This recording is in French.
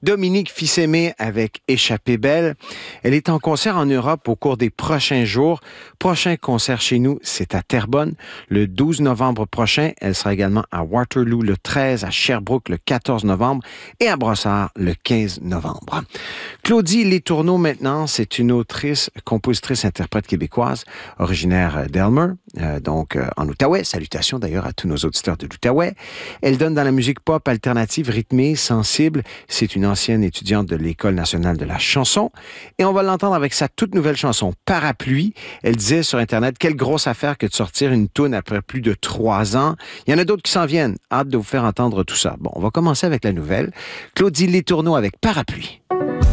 Dominique Fils-Aimé avec Échappée belle. Elle est en concert en Europe au cours des prochains jours. Prochain concert chez nous, c'est à Terrebonne le 12 novembre prochain. Elle sera également à Waterloo le 13, à Sherbrooke le 14 novembre et à Brossard le 15 novembre. Claudie Letourneau maintenant, c'est une autrice, compositrice, interprète québécoise, originaire d'Elmer, en Outaouais. Salutations d'ailleurs à tous nos auditeurs de l'Outaouais. Elle donne dans la musique pop alternative, rythmée, sensible. C'est une ancienne étudiante de l'École nationale de la chanson. Et on va l'entendre avec sa toute nouvelle chanson, Parapluie. Elle disait sur Internet, quelle grosse affaire que de sortir une toune après plus de 3 ans. Il y en a d'autres qui s'en viennent. Hâte de vous faire entendre tout ça. Bon, on va commencer avec la nouvelle. Claudie Letourneau avec Parapluie.